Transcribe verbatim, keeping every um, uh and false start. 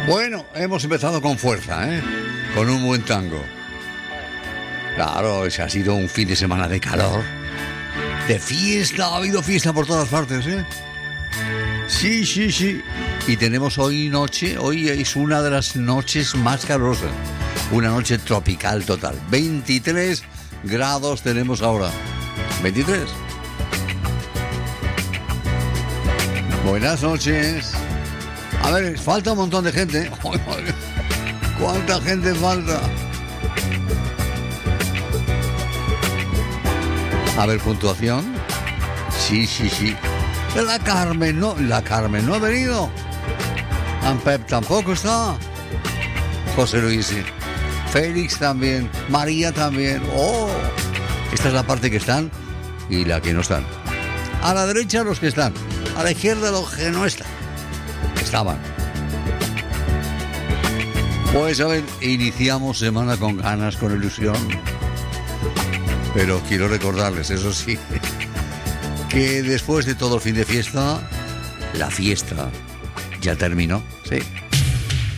Bueno, hemos empezado con fuerza, ¿eh? Con un buen tango. Claro, ese ha sido un fin de semana de calor, de fiesta, ha habido fiesta por todas partes, ¿eh? Sí, sí, sí. Y tenemos hoy noche, hoy es una de las noches más calurosas. Una noche tropical total. veintitrés grados tenemos ahora. veintitrés. Buenas noches. A ver, falta un montón de gente. ¿Cuánta gente falta? A ver, puntuación. Sí, sí, sí. La Carmen no, la Carmen no ha venido. Ampep tampoco está. José Luis, sí. Félix también. María también. Oh, esta es la parte que están y la que no están. A la derecha los que están. A la izquierda los que no están. Estaban. Pues a ver, iniciamos semana con ganas, con ilusión. Pero quiero recordarles, eso sí, que después de todo el fin de fiesta, la fiesta ya terminó, sí.